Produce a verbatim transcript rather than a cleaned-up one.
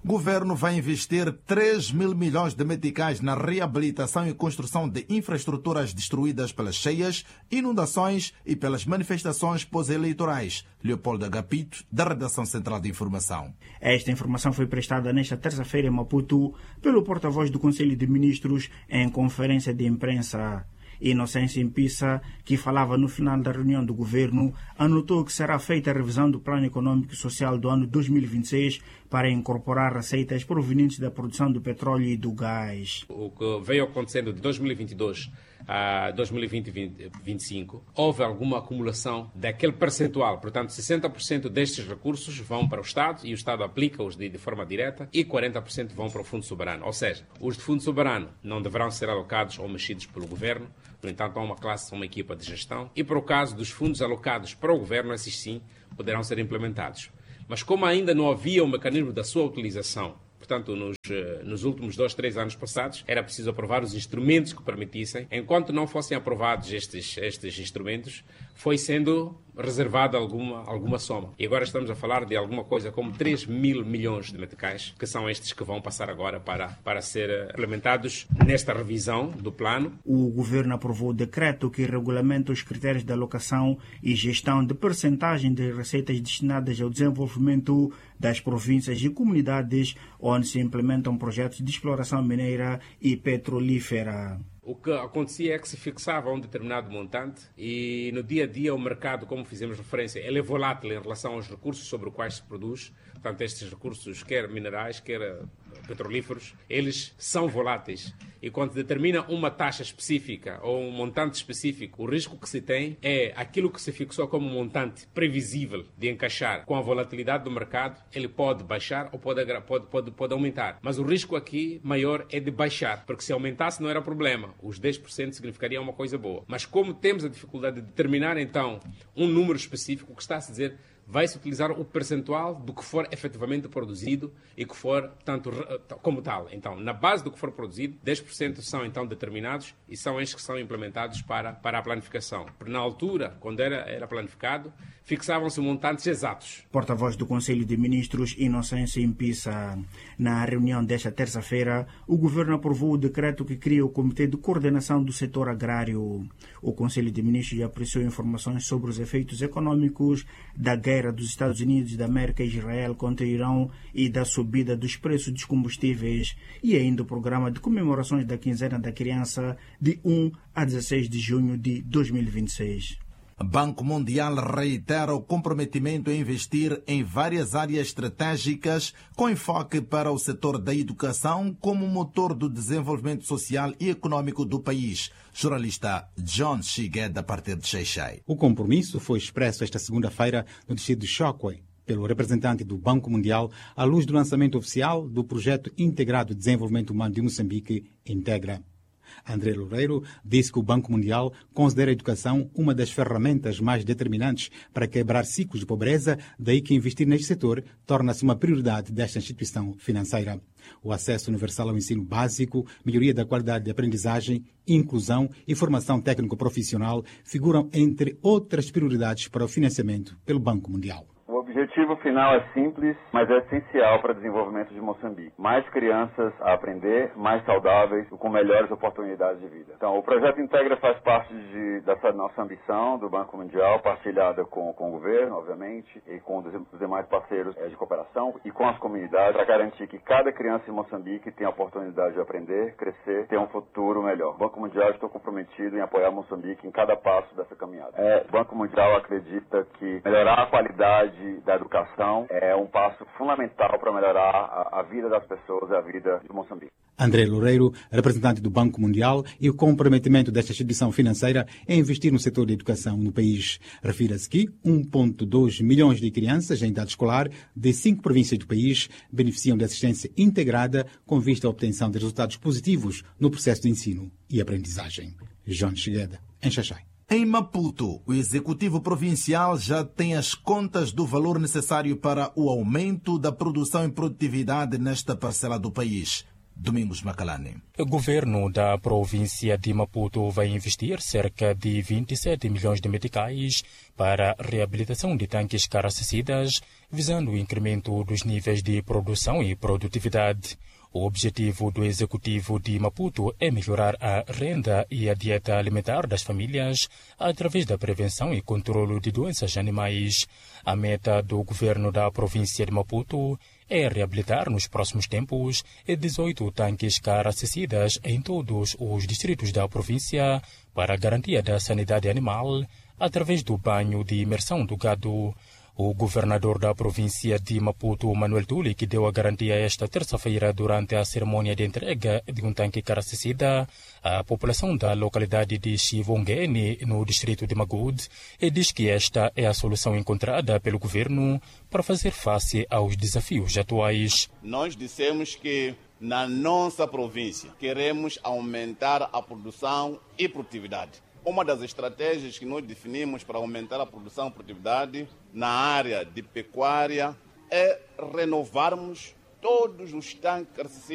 Governo vai investir três mil milhões de meticais na reabilitação e construção de infraestruturas destruídas pelas cheias, inundações e pelas manifestações pós-eleitorais. Leopoldo Agapito, da Redação Central de Informação. Esta informação foi prestada nesta terça-feira em Maputo pelo porta-voz do Conselho de Ministros em conferência de imprensa. Inocêncio Impissa, que falava no final da reunião do governo, anotou que será feita a revisão do Plano Econômico e Social do ano dois mil e vinte e seis para incorporar receitas provenientes da produção do petróleo e do gás. O que veio acontecendo de dois mil e vinte e dois a dois mil e vinte e vinte e cinco, houve alguma acumulação daquele percentual. Portanto, sessenta por cento destes recursos vão para o Estado e o Estado aplica-os de, de forma direta e quarenta por cento vão para o Fundo Soberano. Ou seja, os de Fundo Soberano não deverão ser alocados ou mexidos pelo Governo. No entanto, há uma classe, uma equipa de gestão. E para o caso dos fundos alocados para o Governo, esses sim poderão ser implementados. Mas como ainda não havia o mecanismo da sua utilização, portanto, nos, nos últimos dois, três anos passados, era preciso aprovar os instrumentos que permitissem. Enquanto não fossem aprovados estes, estes instrumentos, foi sendo reservada alguma, alguma soma. E agora estamos a falar de alguma coisa como três mil milhões de meticais, que são estes que vão passar agora para, para ser implementados nesta revisão do plano. O governo aprovou o decreto que regulamenta os critérios de alocação e gestão de percentagem de receitas destinadas ao desenvolvimento das províncias e comunidades onde se implementam projetos de exploração mineira e petrolífera. O que acontecia é que se fixava um determinado montante e no dia a dia o mercado, como fizemos referência, ele é volátil em relação aos recursos sobre os quais se produz. Portanto, estes recursos, quer minerais, quer petrolíferos, eles são voláteis. E quando determina uma taxa específica ou um montante específico, o risco que se tem é aquilo que se fixou como montante previsível de encaixar com a volatilidade do mercado, ele pode baixar ou pode, pode, pode, pode aumentar. Mas o risco aqui maior é de baixar, porque se aumentasse não era problema. Os dez por cento significaria uma coisa boa. Mas como temos a dificuldade de determinar então um número específico, o que está a se dizer, vai-se utilizar o percentual do que for efetivamente produzido e que for tanto como tal. Então, na base do que for produzido, dez por cento são então determinados e são estes que são implementados para, para a planificação. Porque na altura, quando era, era planificado, fixavam-se montantes exatos. Porta-voz do Conselho de Ministros, Inocêncio Impissa. Na reunião desta terça-feira, o governo aprovou o decreto que cria o Comitê de Coordenação do Setor Agrário. O Conselho de Ministros apreciou informações sobre os efeitos econômicos da guerra dos Estados Unidos da América e Israel contra o Irão e da subida dos preços dos combustíveis e ainda o programa de comemorações da quinzena da criança de um a dezesseis de junho de dois mil e vinte e seis. Banco Mundial reitera o comprometimento em investir em várias áreas estratégicas com enfoque para o setor da educação como motor do desenvolvimento social e econômico do país. Jornalista John Shiged, a partir de Xai-Xai. O compromisso foi expresso esta segunda-feira no distrito de Chokwe pelo representante do Banco Mundial à luz do lançamento oficial do Projeto Integrado de Desenvolvimento Humano de Moçambique, Integra. André Loureiro disse que o Banco Mundial considera a educação uma das ferramentas mais determinantes para quebrar ciclos de pobreza, daí que investir neste setor torna-se uma prioridade desta instituição financeira. O acesso universal ao ensino básico, melhoria da qualidade de aprendizagem, inclusão e formação técnico-profissional figuram entre outras prioridades para o financiamento pelo Banco Mundial. O objetivo final é simples, mas é essencial para o desenvolvimento de Moçambique. Mais crianças a aprender, mais saudáveis, com melhores oportunidades de vida. Então, o projeto Integra faz parte de, dessa nossa ambição do Banco Mundial, partilhada com, com o governo, obviamente, e com os demais parceiros é, de cooperação e com as comunidades, para garantir que cada criança em Moçambique tenha a oportunidade de aprender, crescer, ter um futuro melhor. O Banco Mundial está comprometido em apoiar Moçambique em cada passo dessa caminhada. É, o Banco Mundial acredita que melhorar a qualidade da educação é um passo fundamental para melhorar a, a vida das pessoas e a vida de Moçambique. André Loureiro, representante do Banco Mundial, e o comprometimento desta instituição financeira em investir no setor da educação no país. Refira-se que um vírgula dois milhões de crianças em idade escolar de cinco províncias do país beneficiam de assistência integrada com vista à obtenção de resultados positivos no processo de ensino e aprendizagem. João Chigueda, em Xai-Xai. Em Maputo, o Executivo Provincial já tem as contas do valor necessário para o aumento da produção e produtividade nesta parcela do país. Domingos Macalani. O governo da província de Maputo vai investir cerca de vinte e sete milhões de meticais para a reabilitação de tanques caracicidas, visando o incremento dos níveis de produção e produtividade. O objetivo do Executivo de Maputo é melhorar a renda e a dieta alimentar das famílias através da prevenção e controle de doenças animais. A meta do governo da província de Maputo é reabilitar nos próximos tempos dezoito tanques caracicidas em todos os distritos da província para a garantia da sanidade animal através do banho de imersão do gado. O governador da província de Maputo, Manuel Tuli, que deu a garantia esta terça-feira durante a cerimônia de entrega de um tanque caracicida à população da localidade de Chivongene, no distrito de Magud, e diz que esta é a solução encontrada pelo governo para fazer face aos desafios atuais. Nós dissemos que na nossa província queremos aumentar a produção e produtividade. Uma das estratégias que nós definimos para aumentar a produção e produtividade na área de pecuária é renovarmos todos os tanques